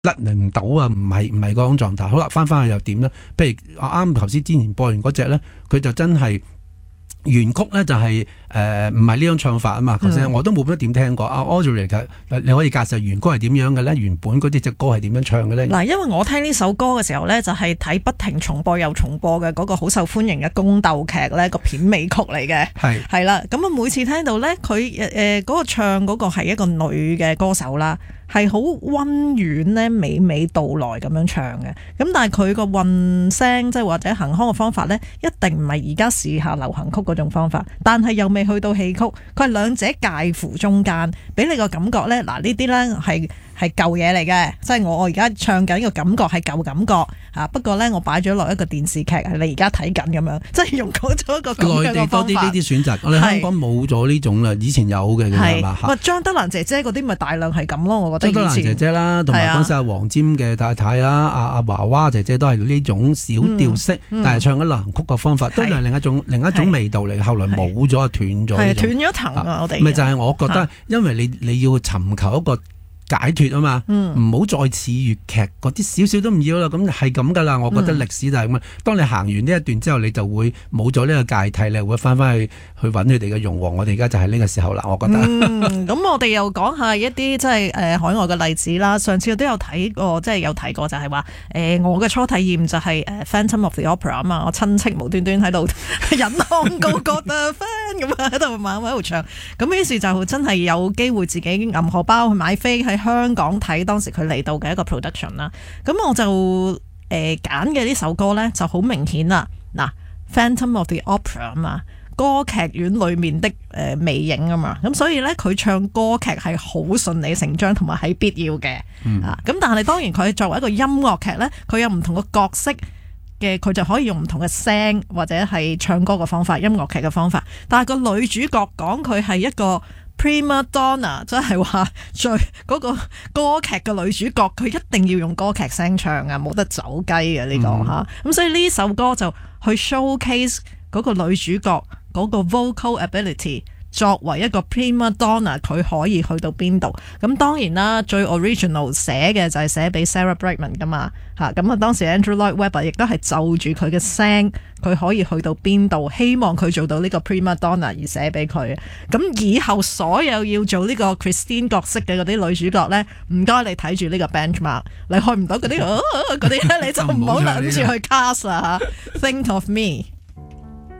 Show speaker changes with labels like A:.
A: 甩唔到啊，唔係嗰種狀態。好啦，翻去又點咧？譬如啱頭先之前播完嗰隻咧，佢就真係原曲咧就係唔係呢種唱法啊嘛。頭先我都冇乜點聽過。Audrey 你可以介紹原曲係點樣嘅咧？原本嗰啲隻歌係點樣唱嘅咧？
B: 嗱，因為我聽呢首歌嘅時候咧，就係睇不停重播又重播嘅嗰個好受歡迎嘅宮鬥劇咧個片尾曲嚟嘅，係啦。咁啊每次聽到咧，佢嗰個唱嗰個係一個女嘅歌手啦。係好溫軟咧，娓娓道來咁樣唱嘅。咁但係佢個混聲即係或者行腔嘅方法咧，一定唔係而家時下流行曲嗰種方法。但係又未去到戲曲，佢係兩者介乎中間，俾你個感覺咧。嗱，呢啲咧係舊嘢嚟嘅，即係我而家唱緊個感覺係舊感覺嚇。不過咧，我擺咗落一個電視劇係你而家睇緊咁樣，即係用咗一個咁樣嘅方法。內地多啲呢啲選擇，我哋香港冇咗呢種啦，以前有嘅係嘛嚇。張德蘭姐姐嗰啲咪大量係咁咯，我覺得。張德蘭姐姐啦，同埋嗰陣時阿黃霑嘅太太啦，阿華娃姐姐都係呢種小調式，但係唱緊流行曲嘅方法，都係另一種味道嚟。後來冇咗，斷咗。係斷咗藤啊！我哋咪就係我覺得，因為你要尋求一個解脫啊嘛，唔好再似粵劇嗰啲少少都唔要啦，咁係咁噶啦。我覺得歷史就係咁啊。當你行完呢一段之後，你就會冇咗呢個界替，你會翻去揾佢哋嘅融和。我哋而家就係呢個時候啦，我覺得。 咁我哋又講下一啲即係海外嘅例子啦。上次都有睇過，即係有提過就係話我嘅初體驗就係Phantom of the Opera 啊嘛。我親戚無端端喺度引吭高歌的 fan 咁喺度猛喺度唱。咁於是就真係有機會自己揞荷包去買飛喺香港睇當時佢嚟到嘅一個 production 啦，咁我就揀嘅呢首歌呢就好明顯啦。嗱， Phantom of the Opera 啊嘛，歌劇院裏面的魅影啊嘛，咁所以呢，佢唱歌劇係好順理成章同埋係必要嘅。咁但係當然佢作為一個音樂劇呢，佢有唔同嘅角色嘅，佢就可以用唔同嘅聲或者係唱歌嘅方法，音樂劇嘅方法。但係個女主角講佢係一個Prima Donna， 即係話最嗰個歌劇嘅女主角，佢一定要用歌劇聲唱啊，冇得走雞嘅呢個嚇。咁所以呢首歌就去 showcase 嗰個女主角嗰個 vocal ability， 作為一個 Prima Donna， 佢可以去到邊度？咁當然啦，最 original 寫嘅就係寫俾 Sarah Brightman 噶嘛嚇。咁啊當時 Andrew Lloyd Webber 亦都係就住佢嘅聲，佢可以去到邊度，希望佢做到呢個 Prima Donna 而寫俾佢。咁以後所有要做呢個 Christine 角色嘅嗰啲女主角呢，唔該你睇住呢個 benchmark， 你去唔到嗰啲嗰啲咧，你就唔好諗住去 cast 啦嚇。Think of me。